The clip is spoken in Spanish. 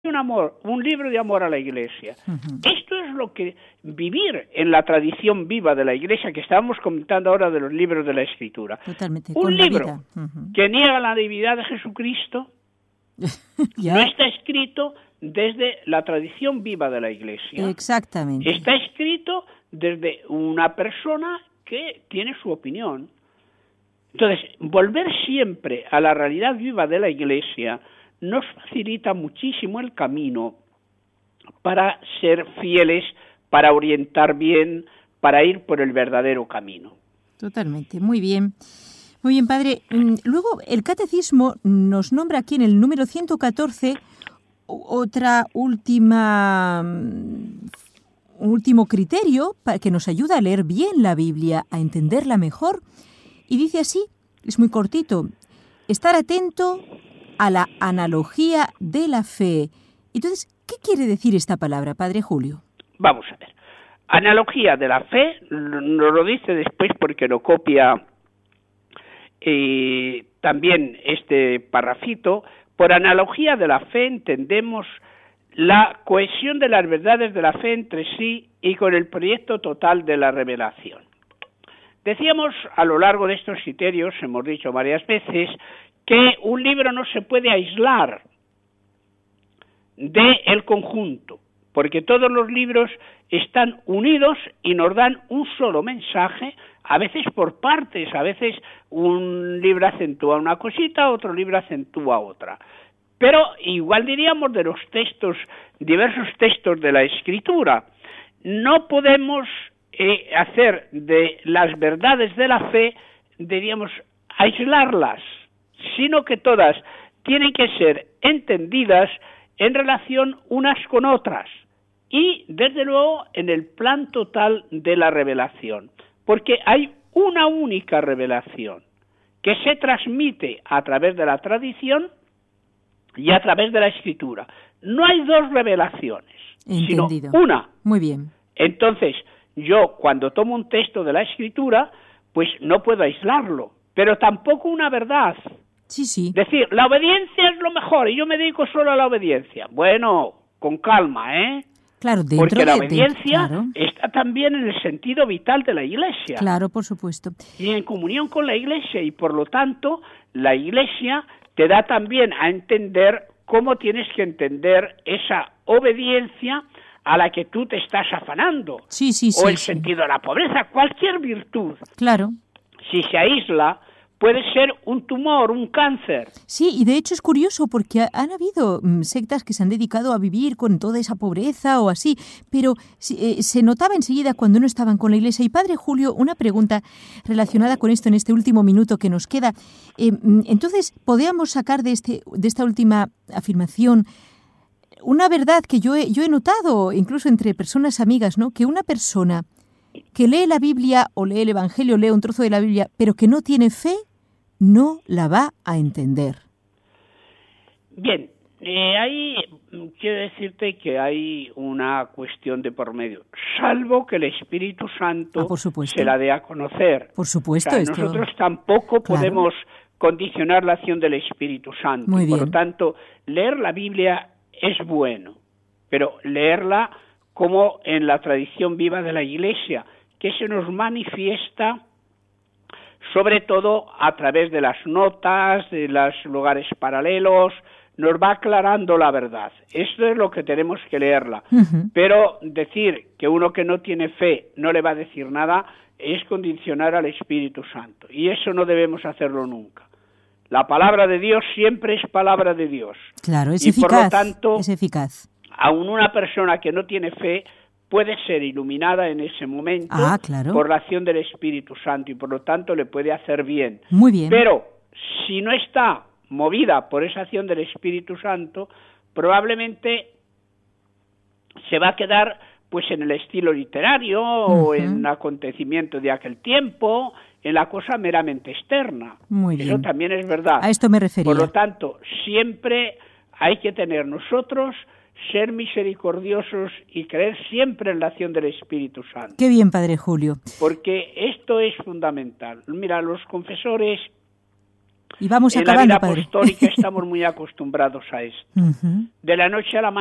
un libro de amor a la Iglesia. Esto es lo que vivir en la tradición viva de la Iglesia que estábamos comentando ahora de los libros de la Escritura. Totalmente. Un libro que niega la divinidad de Jesucristo no está escrito desde la tradición viva de la Iglesia. Exactamente. Está escrito desde una persona que tiene su opinión. Entonces, volver siempre a la realidad viva de la Iglesia nos facilita muchísimo el camino para ser fieles, para orientar bien, para ir por el verdadero camino. Totalmente, muy bien. Muy bien, padre. Luego, el Catecismo nos nombra aquí en el número 114 un último criterio para que nos ayuda a leer bien la Biblia, a entenderla mejor. Y dice así, es muy cortito, estar atento a la analogía de la fe. Entonces, ¿qué quiere decir esta palabra, Padre Julio? Vamos a ver. Analogía de la fe, nos lo dice después porque lo copia también este parrafito. Por analogía de la fe entendemos la cohesión de las verdades de la fe entre sí y con el proyecto total de la revelación. Decíamos a lo largo de estos criterios, hemos dicho varias veces, que un libro no se puede aislar del conjunto, porque todos los libros están unidos y nos dan un solo mensaje, a veces por partes, a veces un libro acentúa una cosita, otro libro acentúa otra. Pero igual diríamos de los textos, diversos textos de la Escritura, no podemos hacer de las verdades de la fe, diríamos, aislarlas, sino que todas tienen que ser entendidas en relación unas con otras y, desde luego, en el plan total de la revelación, porque hay una única revelación que se transmite a través de la tradición y a través de la Escritura. No hay dos revelaciones, Entendido. Sino una. Muy bien. Entonces, yo cuando tomo un texto de la Escritura, pues no puedo aislarlo, pero tampoco una verdad. Sí, sí. Decir, la obediencia es lo mejor y yo me dedico solo a la obediencia. Bueno, con calma, ¿eh? Claro, porque la obediencia está también en el sentido vital de la Iglesia. Claro, por supuesto. Y en comunión con la Iglesia, y por lo tanto, la Iglesia te da también a entender cómo tienes que entender esa obediencia a la que tú te estás afanando. Sí, sí, o el sí. sentido de la pobreza, cualquier virtud. Claro. Si se aísla, puede ser un tumor, un cáncer. Sí, y de hecho es curioso porque han habido sectas que se han dedicado a vivir con toda esa pobreza o así, pero se notaba enseguida cuando no estaban con la Iglesia. Y Padre Julio, una pregunta relacionada con esto en este último minuto que nos queda. Entonces, ¿podríamos sacar de esta última afirmación una verdad que yo he notado, incluso entre personas amigas, ¿no? Que una persona que lee la Biblia o lee el Evangelio, lee un trozo de la Biblia, pero que no tiene fe, no la va a entender. Bien, ahí quiero decirte que hay una cuestión de por medio, salvo que el Espíritu Santo se la dé a conocer. Por supuesto. O sea, nosotros tampoco podemos condicionar la acción del Espíritu Santo. Muy bien. Por lo tanto, leer la Biblia es bueno, pero leerla como en la tradición viva de la Iglesia, que se nos manifiesta sobre todo a través de las notas, de los lugares paralelos, nos va aclarando la verdad. Esto es lo que tenemos que leerla. Pero decir que uno que no tiene fe no le va a decir nada es condicionar al Espíritu Santo. Y eso no debemos hacerlo nunca. La palabra de Dios siempre es palabra de Dios. Claro, es y eficaz. Por lo tanto, es eficaz. Aún una persona que no tiene fe puede ser iluminada en ese momento por la acción del Espíritu Santo y por lo tanto le puede hacer bien. Muy bien. Pero si no está movida por esa acción del Espíritu Santo, probablemente se va a quedar pues en el estilo literario o en acontecimiento de aquel tiempo, en la cosa meramente externa. Muy bien. Eso también es verdad. A esto me refería. Por lo tanto, siempre hay que tener nosotros ser misericordiosos y creer siempre en la acción del Espíritu Santo. Qué bien, Padre Julio. Porque esto es fundamental. Mira, los confesores Y vamos en acabando, la vida padre. apostólica estamos muy acostumbrados a esto. De la noche a la